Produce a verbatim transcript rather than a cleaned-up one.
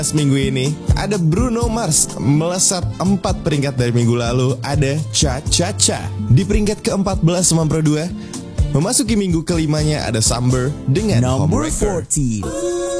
Minggu ini ada Bruno Mars melesat empat peringkat dari minggu lalu. Ada Cha Cha Cha di peringkat ke-empat belas sembilan puluh dua. Memasuki minggu kelimanya ada Summer dengan Number Homewrecker. fourteen.